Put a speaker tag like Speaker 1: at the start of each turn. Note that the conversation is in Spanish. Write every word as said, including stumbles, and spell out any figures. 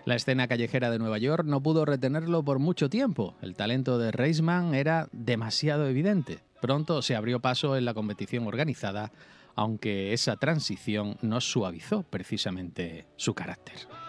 Speaker 1: La escena callejera de Nueva York no pudo retenerlo por mucho tiempo. El talento de Reisman era demasiado evidente. Pronto se abrió paso en la competición organizada, aunque esa transición no suavizó precisamente su carácter.